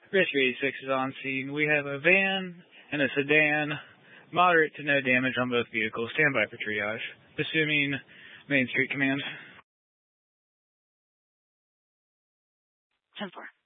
Rescue 86 is on scene. We have a van and a sedan. Moderate to no damage on both vehicles. Stand by for triage. Assuming Main Street Command. 10-4.